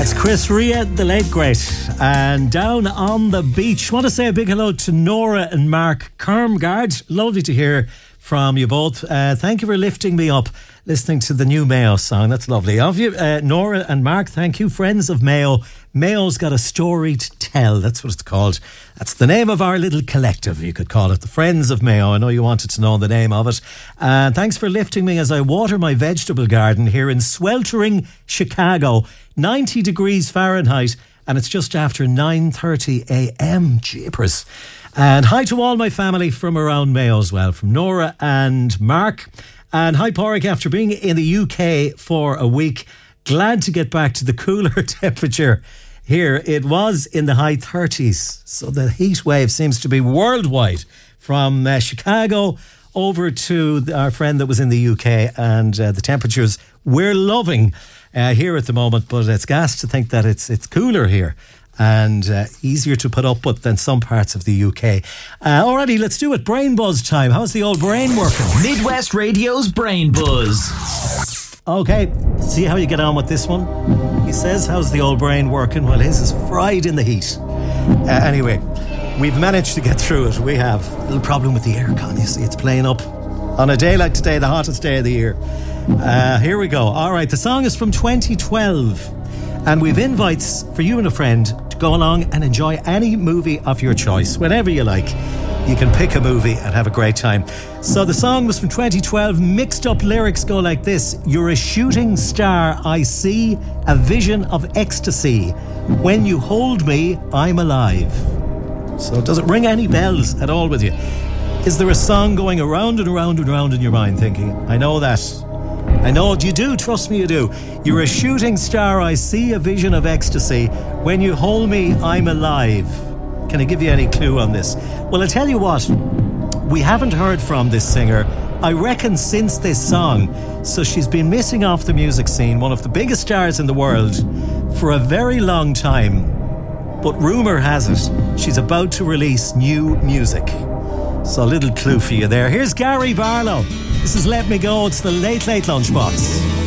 Chris Rea, the late great, and Down on the Beach. Want to say a big hello to Nora and Mark Kermgard. Lovely to hear from you both. Thank you for lifting me up listening to the new Mayo song. That's lovely of you. Nora and Mark, thank you. Friends of Mayo. Mayo's got a story to tell. That's what it's called. That's the name of our little collective, you could call it. The Friends of Mayo. I know you wanted to know the name of it. Thanks for lifting me as I water my vegetable garden here in sweltering Chicago. 90 degrees Fahrenheit, and it's just after 9:30 a.m. Jeepers. And hi to all my family from around Mayo as well, from Nora and Mark. And hi, Pádraig, after being in the UK for a week, glad to get back to the cooler temperature here. It was in the high 30s, so the heat wave seems to be worldwide from Chicago over to our friend that was in the UK, and the temperatures we're loving here at the moment, but it's gas to think that it's cooler here and easier to put up with than some parts of the UK. Alrighty, let's do it. Brain Buzz time. How's the old brain working? Midwest Radio's Brain Buzz. Okay, see how you get on with this one. He says, how's the old brain working? Well, his is fried in the heat. Anyway, we've managed to get through it. We have a little problem with the aircon. You see, it's playing up on a day like today, the hottest day of the year. Here we go. All right, the song is from 2012, and we've invites for you and a friend to go along and enjoy any movie of your choice whenever you like. You can pick a movie and have a great time. So the song was from 2012. Mixed up lyrics go like this: you're a shooting star I see, a vision of ecstasy. When you hold me, I'm alive. So does it ring any bells at all with you? Is there a song going around and around and around in your mind thinking, I know that? I know you do, trust me you do. You're a shooting star I see, a vision of ecstasy. When you hold me, I'm alive. Can I give you any clue on this? Well, I'll tell you what, we haven't heard from this singer, I reckon, since this song. So she's been missing off the music scene, one of the biggest stars in the world, for a very long time. But rumour has it, she's about to release new music. So a little clue for you there. Here's Gary Barlow. This is Let Me Go. It's the Late Late Lunchbox.